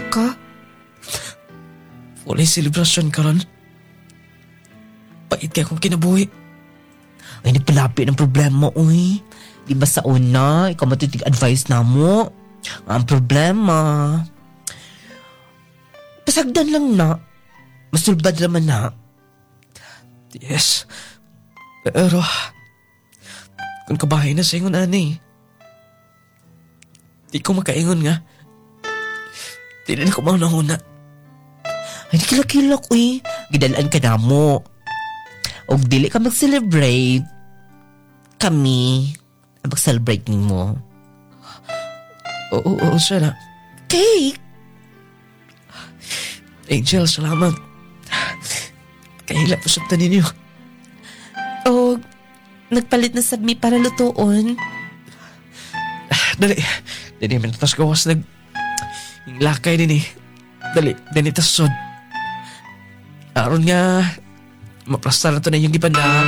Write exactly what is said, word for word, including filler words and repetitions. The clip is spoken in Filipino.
ka? Walay selebrasyon karon. Pait kay akong kinabuhi. Ay, nagpalapi ng problema, uy. Di ba sa una, ikaw matitig advice na mo? Ang problema, pasagdan lang na. Masulbad naman na. Yes. Pero, kung kabahay na sa ingon, ani, di ko makaingon nga. Di na ko mauna-una. Ay, di kilak-kilak, uy. Gidalaan ka na mo. O dili ka mag-celebrate. Kami, mag-celebrate mo. Oo, oo, siya na. Cake! Angel, salamat. Kahila po sa ninyo. O, nagpalit na sabi para lutuon. Dali. Dali, manatas gawas nag... Yung lakay din eh. Dali, dali tasod. Aron nga, maprasta na to na yung gipanda.